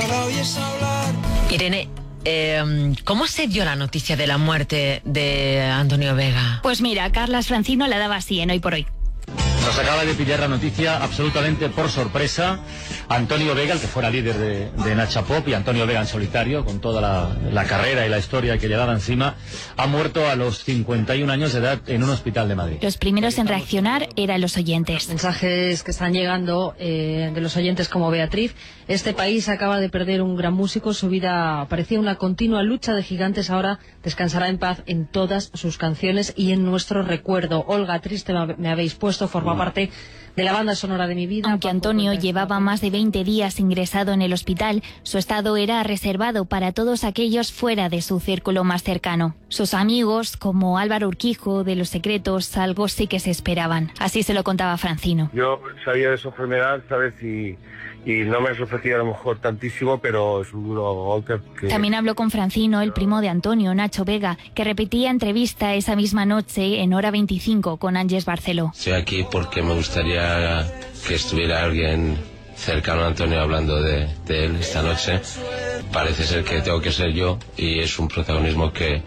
Irene, ¿cómo se dio la noticia de la muerte de Antonio Vega? Pues mira, Carlas Francino la daba así en Hoy por Hoy. Nos acaba de pillar la noticia absolutamente por sorpresa. Antonio Vega, el que fuera líder de Nacha Pop, y Antonio Vega en solitario, con toda la carrera y la historia que llevaba encima, ha muerto a los 51 años de edad en un hospital de Madrid. Los primeros en reaccionar eran los oyentes. Mensajes que están llegando de los oyentes como Beatriz. Este país acaba de perder un gran músico. Su vida parecía una continua lucha de gigantes. Ahora descansará en paz en todas sus canciones y en nuestro recuerdo. Olga, triste me habéis puesto, forma parte de la banda sonora de mi vida. Aunque Antonio llevaba más de 20 días ingresado en el hospital, su estado era reservado para todos aquellos fuera de su círculo más cercano. Sus amigos, como Álvaro Urquijo de Los Secretos, algo sí que se esperaban. Así se lo contaba Francino. Yo sabía de su enfermedad, ¿sabes? Y no me ofrecía a lo mejor tantísimo, pero es un duro golpe. También habló con Francino, el primo de Antonio, Nacho Vega, que repetía entrevista esa misma noche en Hora 25 con Ángeles Barceló. Estoy aquí porque me gustaría que estuviera alguien cercano a Antonio hablando de él esta noche. Parece ser que tengo que ser yo y es un protagonismo que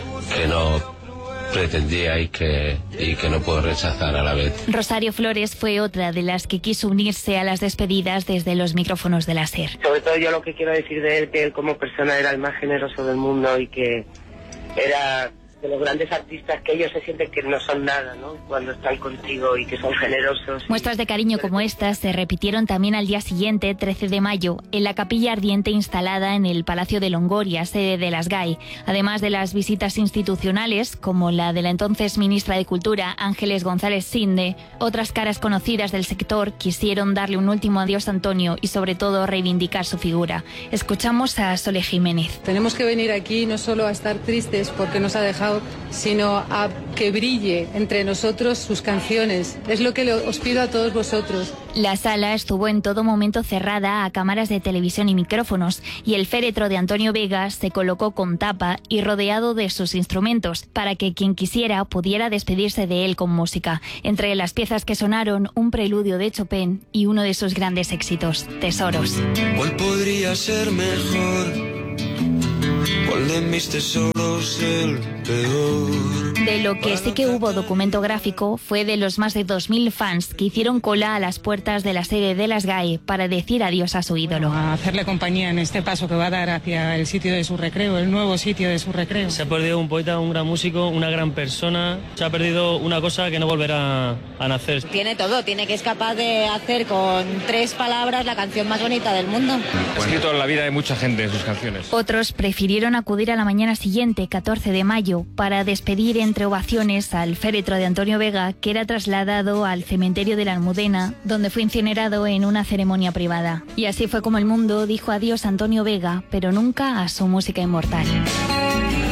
no pretendía y que no puedo rechazar a la vez. Rosario Flores fue otra de las que quiso unirse a las despedidas desde los micrófonos de la SER. Sobre todo yo lo que quiero decir de él, que él como persona era el más generoso del mundo y que era de los grandes artistas que ellos se sienten que no son nada, ¿no? Cuando están contigo y que son generosos. Muestras de cariño como estas se repitieron también al día siguiente, 13 de mayo, en la capilla ardiente instalada en el Palacio de Longoria, sede de las GAE. Además de las visitas institucionales, como la de la entonces ministra de Cultura, Ángeles González Sinde, otras caras conocidas del sector quisieron darle un último adiós a Antonio y sobre todo reivindicar su figura. Escuchamos a Sole Jiménez. Tenemos que venir aquí no solo a estar tristes porque nos ha dejado, sino a que brille entre nosotros sus canciones. Es lo que os pido a todos vosotros. La sala estuvo en todo momento cerrada a cámaras de televisión y micrófonos, y el féretro de Antonio Vega se colocó con tapa y rodeado de sus instrumentos, para que quien quisiera pudiera despedirse de él con música. Entre las piezas que sonaron, un preludio de Chopin y uno de sus grandes éxitos, Tesoros. ¿Cuál podría ser mejor? ¿Cuál de mis tesoros el peor? De lo que sí que hubo documento gráfico fue de los más de 2.000 fans que hicieron cola a las puertas de la sede de las GAE para decir adiós a su ídolo. A hacerle compañía en este paso que va a dar hacia el sitio de su recreo, el nuevo sitio de su recreo. Se ha perdido un poeta, un gran músico, una gran persona. Se ha perdido una cosa que no volverá a nacer. Tiene todo, tiene que es capaz de hacer con 3 palabras la canción más bonita del mundo. Ha escrito la vida de mucha gente en sus canciones. Otros prefirieron acudir a la mañana siguiente, 14 de mayo, para despedir entre ovaciones al féretro de Antonio Vega, que era trasladado al cementerio de la Almudena, donde fue incinerado en una ceremonia privada. Y así fue como el mundo dijo adiós a Antonio Vega, pero nunca a su música inmortal.